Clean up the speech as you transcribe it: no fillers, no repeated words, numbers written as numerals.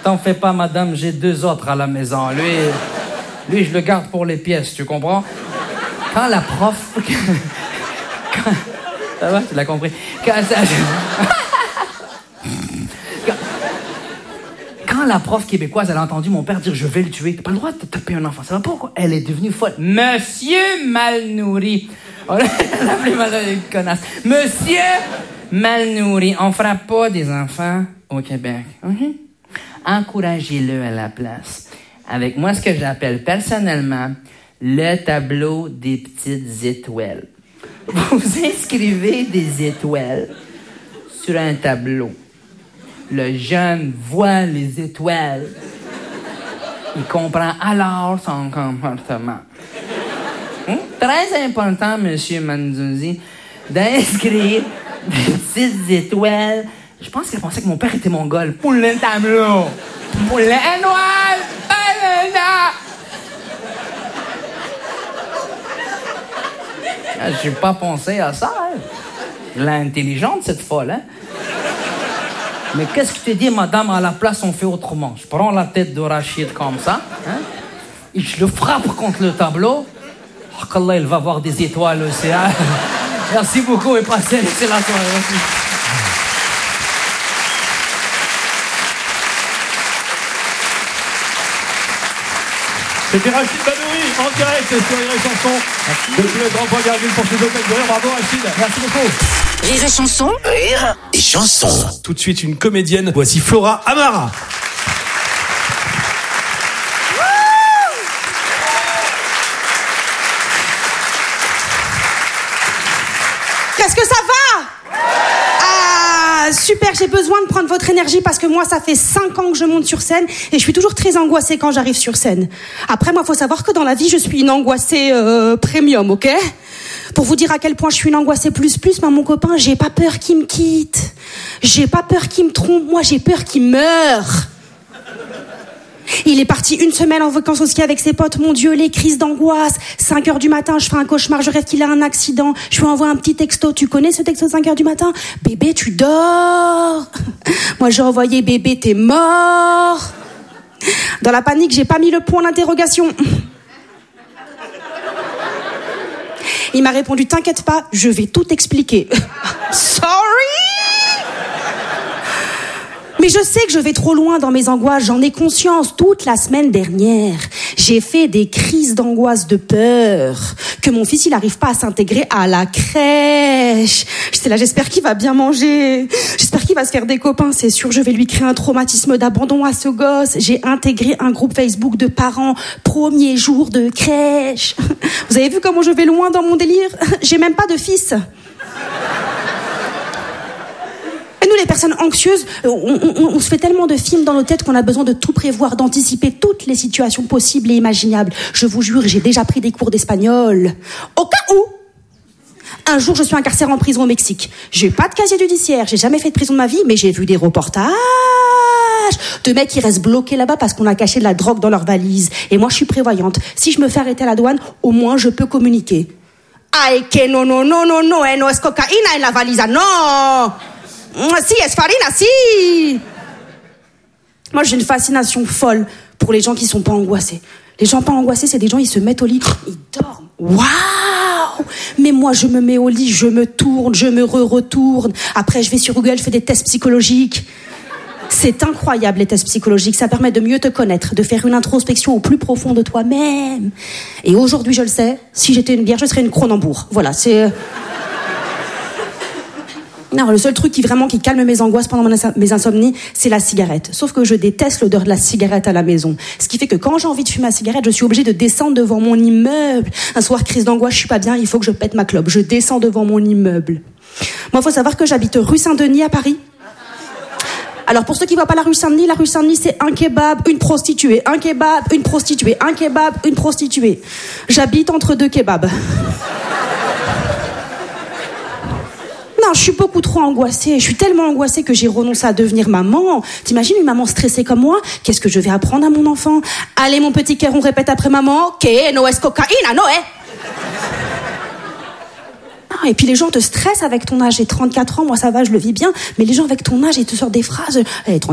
T'en fais pas, madame, j'ai 2 autres à la maison. Lui, je le garde pour les pièces, tu comprends? Quand la prof... Ça va, tu l'as compris? Quand la prof québécoise, elle a entendu mon père dire « Je vais le tuer », t'as pas le droit de taper un enfant. Ça va pas ou quoi? Elle est devenue folle. Monsieur mal nourri. On l'a appelé malheureux, connasse. Monsieur mal nourri. On frappe pas des enfants au Québec. Encouragez-le à la place. Avec moi, ce que j'appelle personnellement le tableau des petites étoiles. Vous inscrivez des étoiles sur un tableau. Le jeune voit les étoiles. Il comprend alors son comportement. Très important, monsieur Manzouzi, d'inscrire des petites étoiles. Je pense qu'elle pensait que mon père était mongol. Pour le tableau. Pour l'étoile. J'ai pas pensé à ça. Hein. L'intelligente, cette folle, hein? Mais qu'est-ce que tu dis, madame, à la place, on fait autrement. Je prends la tête de Rachid comme ça, hein, et je le frappe contre le tableau. Oh, qu'Allah, il va voir des étoiles aussi, hein. Merci beaucoup et passez une excellente soirée. Merci. C'était Rachid Badouri, en direct sur Rire et Chanson. Depuis le Grand Point Virgule pour ses open de rire. Bravo Rachid. Merci beaucoup. Rire et Chanson. Rire et Chanson. Tout de suite, une comédienne. Voici Flora Amara. Est-ce que ça va? Ah, super, j'ai besoin de prendre votre énergie parce que moi, ça fait 5 ans que je monte sur scène et je suis toujours très angoissée quand j'arrive sur scène. Après, moi, faut savoir que dans la vie, je suis une angoissée premium, ok? Pour vous dire à quel point je suis une angoissée plus, mais mon copain, j'ai pas peur qu'il me quitte. J'ai pas peur qu'il me trompe. Moi, j'ai peur qu'il meure. Il est parti 1 semaine en vacances au ski avec ses potes. Mon Dieu, les crises d'angoisse. 5h du matin, je fais un cauchemar. Je rêve qu'il a un accident. Je lui envoie un petit texto. Tu connais ce texto de 5h du matin? Bébé, tu dors. Moi, j'ai envoyé bébé, t'es mort. Dans la panique, j'ai pas mis le point d'interrogation. Il m'a répondu, t'inquiète pas, je vais tout expliquer. Sorry! Mais je sais que je vais trop loin dans mes angoisses, j'en ai conscience. Toute la semaine dernière, j'ai fait des crises d'angoisse de peur que mon fils, il n'arrive pas à s'intégrer à la crèche. J'étais là, j'espère qu'il va bien manger. J'espère qu'il va se faire des copains, c'est sûr. Je vais lui créer un traumatisme d'abandon à ce gosse. J'ai intégré un groupe Facebook de parents. 1er jour de crèche. Vous avez vu comment je vais loin dans mon délire? J'ai même pas de fils. Et nous, les personnes anxieuses, on se fait tellement de films dans nos têtes qu'on a besoin de tout prévoir, d'anticiper toutes les situations possibles et imaginables. Je vous jure, j'ai déjà pris des cours d'espagnol. Au cas où, un jour, je suis incarcérée en prison au Mexique. J'ai pas de casier judiciaire, j'ai jamais fait de prison de ma vie, mais j'ai vu des reportages de mecs qui restent bloqués là-bas parce qu'on a caché de la drogue dans leur valise. Et moi, je suis prévoyante. Si je me fais arrêter à la douane, au moins, je peux communiquer. Ay, que no, no es cocaïna en la valise, non! Si, es farina, si! Moi, j'ai une fascination folle pour les gens qui sont pas angoissés. Les gens pas angoissés, c'est des gens, ils se mettent au lit, ils dorment. Waouh! Mais moi, je me mets au lit, je me tourne, je me retourne. Après, je vais sur Google, je fais des tests psychologiques. C'est incroyable, les tests psychologiques. Ça permet de mieux te connaître, de faire une introspection au plus profond de toi-même. Et aujourd'hui, je le sais, si j'étais une bière, je serais une Kronenbourg. Voilà, c'est... Non, le seul truc qui calme mes angoisses pendant mes insomnies, c'est la cigarette. Sauf que je déteste l'odeur de la cigarette à la maison. Ce qui fait que quand j'ai envie de fumer ma cigarette, je suis obligée de descendre devant mon immeuble. Un soir, crise d'angoisse, je suis pas bien, il faut que je pète ma clope. Je descends devant mon immeuble. Moi, faut savoir que j'habite rue Saint-Denis à Paris. Alors, pour ceux qui voient pas la rue Saint-Denis, c'est un kebab, une prostituée. Un kebab, une prostituée. Un kebab, une prostituée. J'habite entre 2 kebabs. Non, je suis beaucoup trop angoissée. Je suis tellement angoissée que j'ai renoncé à devenir maman. T'imagines une maman stressée comme moi? Qu'est-ce que je vais apprendre à mon enfant? Allez, mon petit cœur, on répète après maman. Que no es cocaïna, no Et puis les gens te stressent avec ton âge. J'ai 34 ans, moi ça va, je le vis bien. Mais les gens avec ton âge, ils te sortent des phrases.